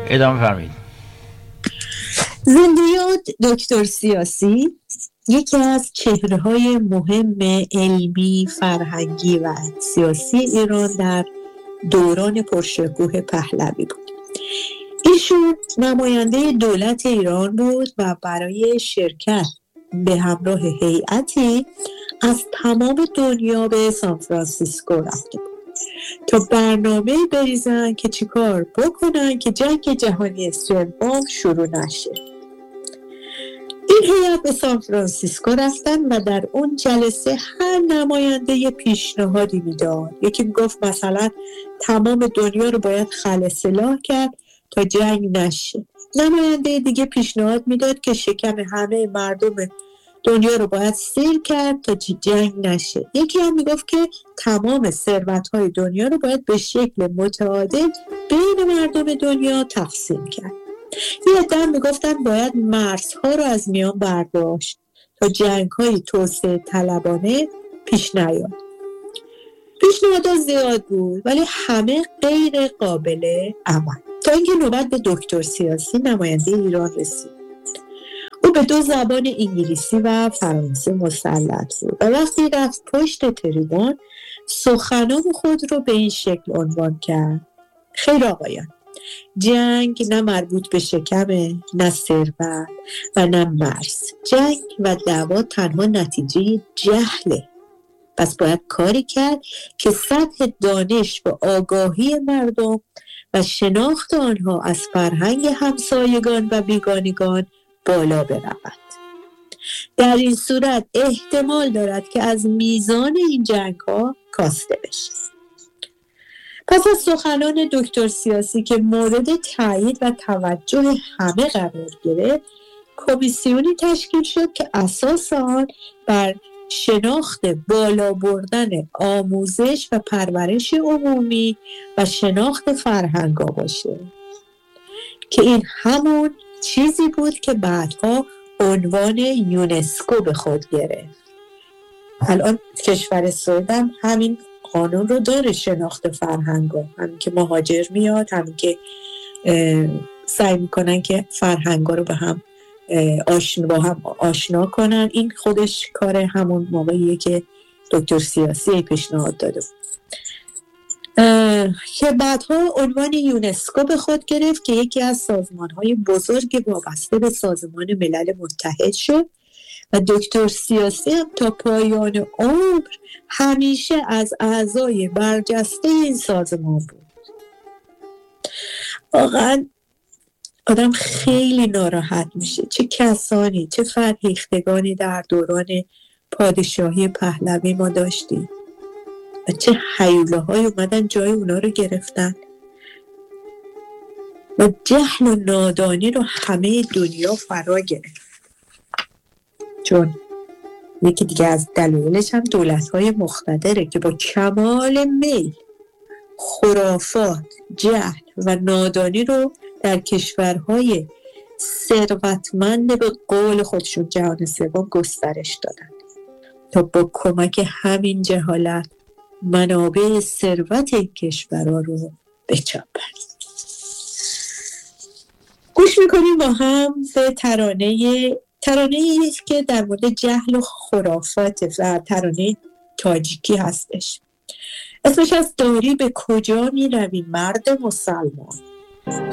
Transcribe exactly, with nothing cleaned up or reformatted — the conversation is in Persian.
ادامه فرمایید. زندیات دکتر سیاسی یکی از چهره‌های مهم علمی، فرهنگی و سیاسی ایران در دوران پرشکوه پهلوی بود. ایشون نماینده دولت ایران بود و برای شرکت به همراه هیئتی از تمام دنیا به سان فرانسیسکو رفته بود تا برنامه بریزن که چیکار بکنن که جنگ جهانی سوم شروع نشه. این هیئت به سان فرانسیسکو رفتن و در اون جلسه هر نماینده یه پیشنهادی میداد. یکی میگفت مثلا تمام دنیا رو باید خلع سلاح کرد تا جنگ نشه. نماینده دیگه پیشنهاد میداد که شکم همه مردم دنیا رو باید سیر کرد تا جنگ نشه. یکی هم میگفت که تمام ثروت‌های دنیا رو باید به شکل متعادل بین مردم دنیا تقسیم کرد. یه عده میگفتن باید مرزها رو از میان برداشت تا جنگ‌های توسعه طلبانه پیش نیاد. پیشنهادها زیاد بود ولی همه غیر قابل عمل، تا اینکه نوبت به دکتر سیاسی نماینده ایران رسید. او به دو زبان انگلیسی و فرانسه مسلط بود و وقتی رفت پشت تریبون سخنان خود رو به این شکل عنوان کرد: خیر آقایان، جنگ نه مربوط به شکمه، نه ثروت و نه مرز. جنگ و دعوا تنها نتیجه جهله. پس باید کاری کرد که سطح دانش و آگاهی مردم و شناخت آنها از فرهنگ همسایگان و بیگانگان بالا برود. در این صورت احتمال دارد که از میزان این جنگ ها کاسته بشه. پس از سخنان دکتر سیاسی که مورد تایید و توجه همه قرار گرفت، کمیسیونی تشکیل شد که اساس آن بر شناخت بالا بردن آموزش و پرورش عمومی و شناخت فرهنگا باشه، که این همون چیزی بود که بعدها عنوان یونسکو به خود گرفت. الان کشور سعودی هم همین قانون رو داره، شناخت فرهنگا، همین که مهاجر میاد، همین که سعی میکنن که فرهنگا رو به هم آشنا با هم آشنا کنن. این خودش کار همون موقعیه که دکتر سیاسی پیشنهاد داده بود که بعدها عنوان یونسکو به خود گرفت، که یکی از سازمان‌های بزرگ وابسته به سازمان ملل متحد شد و دکتر سیاسی هم تا پایان عمر همیشه از اعضای برجسته این سازمان بود. واقعا آدم خیلی ناراحت میشه چه کسانی، چه فرهیختگانی در دوران پادشاهی پهلوی ما داشتیم و چه هیولاهای اومدن جای اونا رو گرفتن و جهل و نادانی رو همه دنیا فرا گرفت. چون یکی دیگه از دلایلش هم دولت‌های مقتدره که با کمال میل خرافات، جهل و نادانی رو در کشورهای ثروتمند به قول خودشون جهان سوم گسترش دادن تا با کمک همین جهالت منابع ثروت این کشورها رو بچاپن. گوش میکنیم با هم به ترانه ترانه که در مورد جهل و خرافات و ترانه تاجیکی هستش. اسمش از داری به کجا می روی مرد مسلمان.